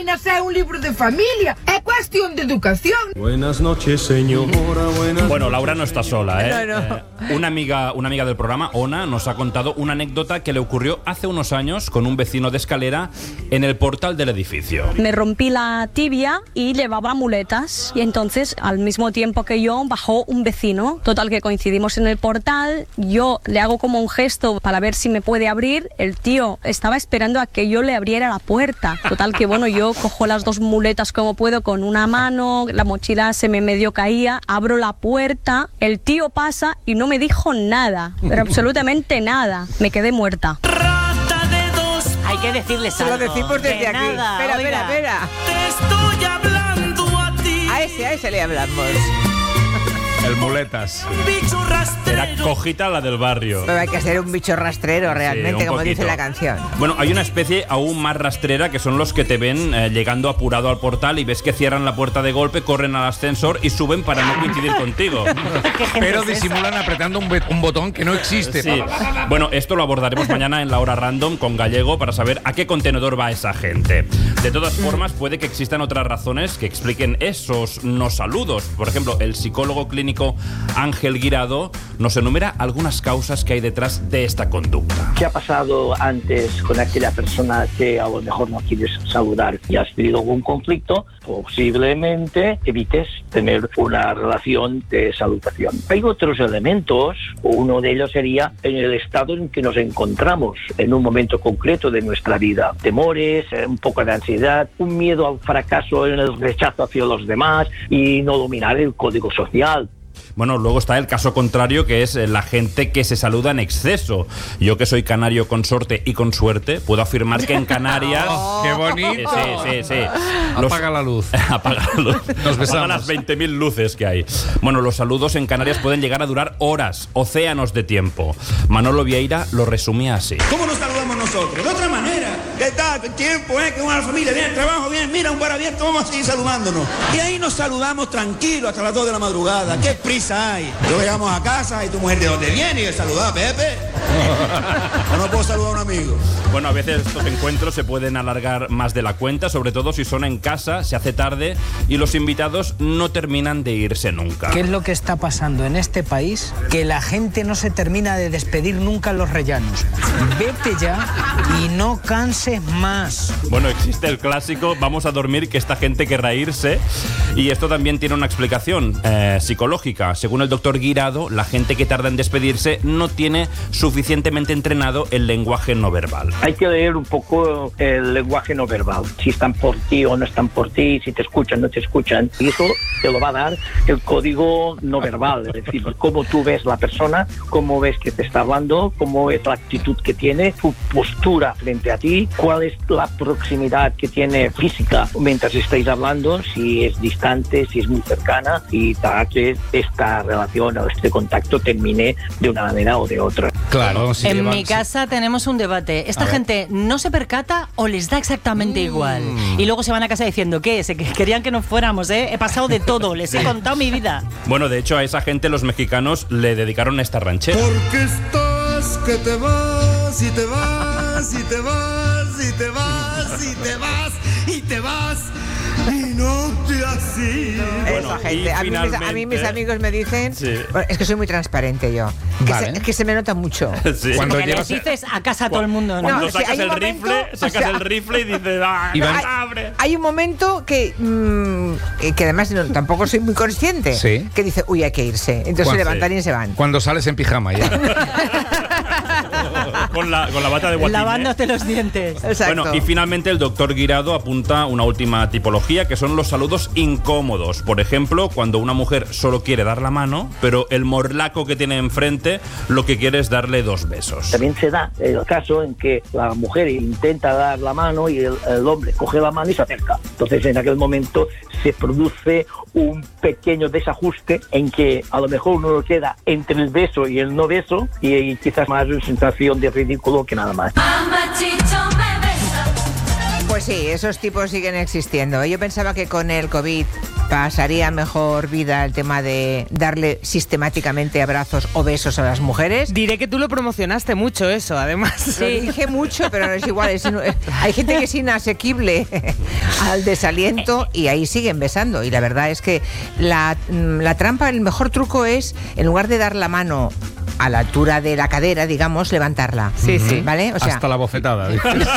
termina a ser un libro de familia. Es cuestión de educación. Buenas noches, señora. Bueno, Laura no está sola, ¿eh? No. Una amiga del programa, Ona, nos ha contado una anécdota que le ocurrió hace unos años con un vecino de escalera en el portal del edificio. Me rompí la tibia y llevaba muletas. Y entonces, al mismo tiempo que yo, bajó un vecino. Total, que coincidimos en el portal. Yo le hago como un gesto para ver si me puede abrir. El tío estaba esperando a que yo le abriera la puerta. Total, que bueno, yo cojo las dos muletas como puedo con una mano. La mochila se me medio caía. Abro la puerta. El tío pasa y no me dijo nada. Pero absolutamente nada. Me quedé muerta. Hay que decirles Se algo. lo decimos desde aquí. Nada, Espera. Te estoy hablando a ti. A ese le hablamos. El muletas. Bicho rastrero. Era Cojita, la del barrio. Pero hay que ser un bicho rastrero realmente, un como dice poquito. la canción. Bueno, hay una especie aún más rastrera que son los que te ven llegando apurado al portal y ves que cierran la puerta de golpe, corren al ascensor y suben para no coincidir contigo. Pero disimulan apretando un botón que no existe. Sí. Bueno, esto lo abordaremos mañana en la hora random con Gallego para saber a qué contenedor va esa gente. De todas formas, puede que existan otras razones que expliquen esos no saludos. Por ejemplo, el psicólogo clínico Ángel Guirado nos enumera algunas causas que hay detrás de esta conducta. ¿Qué ha pasado antes con aquella persona que a lo mejor no quieres saludar y has tenido algún conflicto? Posiblemente evites tener una relación de saludación. Hay otros elementos, uno de ellos sería en el estado en que nos encontramos en un momento concreto de nuestra vida. Temores, un poco de ansiedad, un miedo al fracaso en el rechazo hacia los demás y no dominar el código social. Bueno, luego está el caso contrario, que es la gente que se saluda en exceso. Yo, que soy canario consorte y con suerte, puedo afirmar que en Canarias... ¡Oh, qué bonito! Sí. Apaga la luz. Apaga la luz. Nos besamos. Apaga las 20.000 luces que hay. Bueno, los saludos en Canarias pueden llegar a durar horas, océanos de tiempo. Manolo Vieira lo resumía así. ¿Cómo nos saludamos nosotros? De otra manera. ¿Qué tal? El tiempo, que una familia, bien, trabajo, bien, mira, un bar abierto, vamos a seguir saludándonos. Y ahí nos saludamos tranquilos hasta las 2 de la madrugada. ¿Qué prisa hay? Yo llegamos a casa y tu mujer, ¿de dónde viene? Y saludar a Pepe. No puedo saludar a un amigo. Bueno, a veces estos encuentros se pueden alargar más de la cuenta, sobre todo si son en casa, se hace tarde y los invitados no terminan de irse nunca. ¿Qué es lo que está pasando en este país? Que la gente no se termina de despedir nunca en los rellanos. Vete ya y no canses más. Bueno, existe el clásico, vamos a dormir, que esta gente querrá irse. Y esto también tiene una explicación psicológica. Según el doctor Guirado, la gente que tarda en despedirse no tiene suficientemente entrenado el lenguaje no verbal. Hay que leer un poco el lenguaje no verbal. Si están por ti o no están por ti, si te escuchan o no te escuchan. Y eso te lo va a dar el código no verbal. Es decir, cómo tú ves la persona, cómo ves que te está hablando, cómo es la actitud que tiene, tu postura frente a ti, cuál es la proximidad que tiene física mientras estáis hablando, si es distante, si es muy cercana, y para que esta relación o este contacto termine de una manera o de otra. Claro, sí. En mi casa tenemos un debate. ¿Esta gente no se percata o les da exactamente igual? Y luego se van a casa diciendo, ¿qué? Que querían que nos fuéramos, ¿eh? He pasado de todo, les he contado mi vida. Bueno, de hecho, a esa gente los mexicanos le dedicaron esta ranchera. Porque estás que te vas y te vas y te vas y te vas y te vas y te vas y no te así. Esa gente. A mí mis amigos me dicen, Sí. bueno, es que soy muy transparente yo, que se me nota mucho. Sí. Cuando Que les llevas... dices a casa a todo el mundo, ¿no? Cuando No, sacas hay un el momento, rifle, sacas el rifle y dices, abre. Hay un momento que además tampoco soy muy consciente, Sí. que dice, uy, hay que irse. Entonces se levantan y se van. Cuando sales en pijama ya. con la bata de guatín. Lavándote los dientes. Exacto. Bueno, y finalmente el doctor Guirado apunta una última tipología, que son los saludos incómodos. Por ejemplo, cuando una mujer solo quiere dar la mano, pero el morlaco que tiene enfrente lo que quiere es darle 2 besos. También se da el caso en que la mujer intenta dar la mano y el hombre coge la mano y se acerca. Entonces, en aquel momento se produce un pequeño desajuste en que a lo mejor uno queda entre el beso y el no beso y quizás más una sensación de ridículo que nada más. Pues Pues sí, esos tipos siguen existiendo. Yo pensaba que con el COVID pasaría mejor vida el tema de darle sistemáticamente abrazos o besos a las mujeres. Diré que tú lo promocionaste mucho eso, además. Lo dije mucho, pero no es igual. Hay gente que es inasequible al desaliento y ahí siguen besando. Y la verdad es que la trampa, el mejor truco es, en lugar de dar la mano a la altura de la cadera, digamos, levantarla. Sí, sí. ¿Vale? O sea, hasta la bofetada.